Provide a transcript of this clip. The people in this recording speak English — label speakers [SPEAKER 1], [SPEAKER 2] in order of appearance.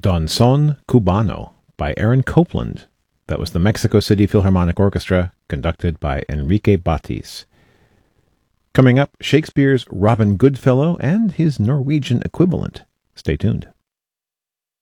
[SPEAKER 1] Don Son Cubano by Aaron Copland. That was the Mexico City Philharmonic Orchestra, conducted by Enrique Batis. Coming up, Shakespeare's Robin Goodfellow and his Norwegian equivalent. Stay tuned.